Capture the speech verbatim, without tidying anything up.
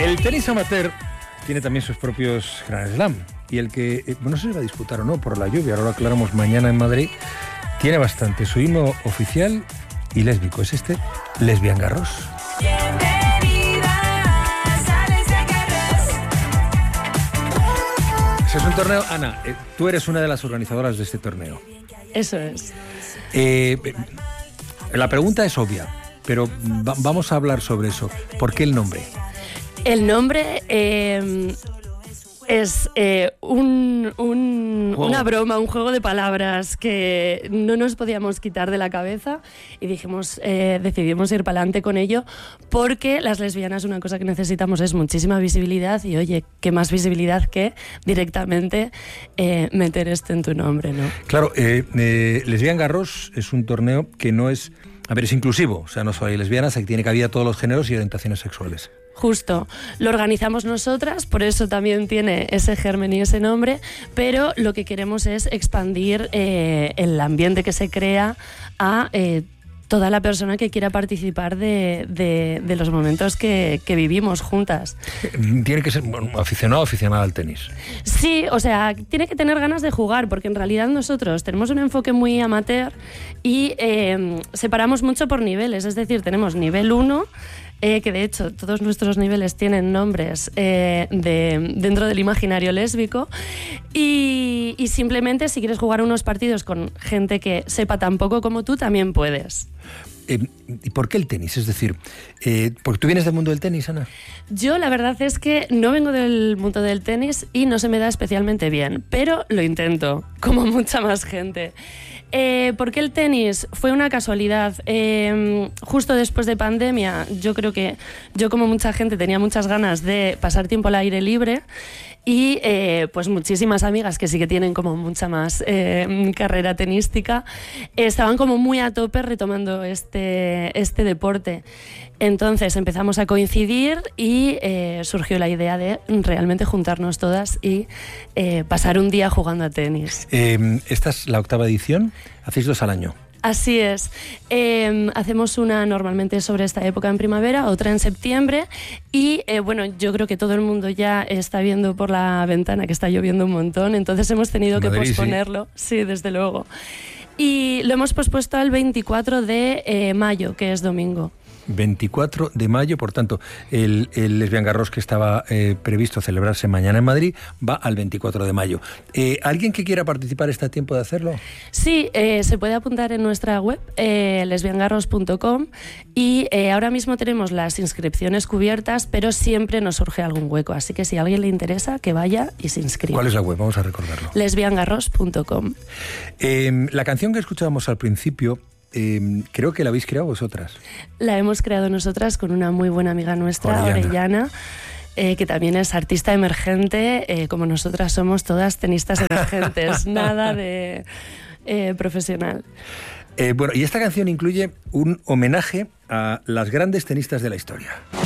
El tenis amateur tiene también sus propios Grand Slam. Y el que, eh, no sé si va a disputar o no por la lluvia, ahora lo aclaramos mañana en Madrid, tiene bastante. Su himno oficial y lésbico es este, Lesbian Garros. Ese es un torneo. Ana, eh, tú eres una de las organizadoras de este torneo. Eso es. Eh, la pregunta es obvia, pero va, vamos a hablar sobre eso. ¿Por qué el nombre? El nombre eh, es eh, un, un, una broma, un juego de palabras que no nos podíamos quitar de la cabeza y dijimos, eh, decidimos ir para adelante con ello porque las lesbianas una cosa que necesitamos es muchísima visibilidad y oye, qué más visibilidad que directamente eh, meter esto en tu nombre, ¿no? Claro, eh, eh, Lesbian Garros es un torneo que no es, a ver, es inclusivo, o sea, no solo hay lesbianas, aquí tiene cabida todos los géneros y orientaciones sexuales. Justo, lo organizamos nosotras, por eso también tiene ese germen y ese nombre, pero lo que queremos es expandir eh, el ambiente que se crea a eh, toda la persona que quiera participar de, de, de los momentos que, que vivimos juntas. Tiene que ser bueno, aficionado o aficionada al tenis. Sí, o sea, tiene que tener ganas de jugar, porque en realidad nosotros tenemos un enfoque muy amateur y eh, separamos mucho por niveles, es decir, tenemos nivel uno, Eh, que de hecho todos nuestros niveles tienen nombres eh, de, dentro del imaginario lésbico y, y simplemente si quieres jugar unos partidos con gente que sepa tan poco como tú, también puedes. Eh, ¿Y por qué el tenis? Es decir, eh, ¿porque tú vienes del mundo del tenis, Ana? Yo la verdad es que no vengo del mundo del tenis y no se me da especialmente bien, pero lo intento, como mucha más gente. Eh, ¿Por qué el tenis? Fue una casualidad. Eh, justo después de pandemia, yo creo que yo, como mucha gente, tenía muchas ganas de pasar tiempo al aire libre y eh, pues muchísimas amigas que sí que tienen como mucha más eh, carrera tenística eh, estaban como muy a tope retomando este, este deporte. Entonces empezamos a coincidir y eh, surgió la idea de realmente juntarnos todas y eh, pasar un día jugando a tenis. Eh, esta es la octava edición, hacéis dos al año. Así es. Eh, hacemos una normalmente sobre esta época en primavera, otra en septiembre y eh, bueno, yo creo que todo el mundo ya está viendo por la ventana que está lloviendo un montón, entonces hemos tenido que Madrid, posponerlo. Sí. sí, desde luego. Y lo hemos pospuesto al veinticuatro de eh, mayo, que es domingo. veinticuatro de mayo, por tanto, el, el Lesbian Garros que estaba eh, previsto celebrarse mañana en Madrid va al veinticuatro de mayo. Eh, ¿Alguien que quiera participar está a tiempo de hacerlo? Sí, eh, se puede apuntar en nuestra web, eh, lesbian garros punto com y eh, ahora mismo tenemos las inscripciones cubiertas, pero siempre nos surge algún hueco, así que si a alguien le interesa, que vaya y se inscriba. ¿Cuál es la web? Vamos a recordarlo. lesbian garros punto com. Eh, la canción que escuchábamos al principio, Eh, creo que la habéis creado vosotras. La hemos creado nosotras con una muy buena amiga nuestra, Orellana, Orellana eh, que también es artista emergente, eh, como nosotras somos todas tenistas emergentes, nada de eh, profesional. Eh, bueno, y esta canción incluye un homenaje a las grandes tenistas de la historia.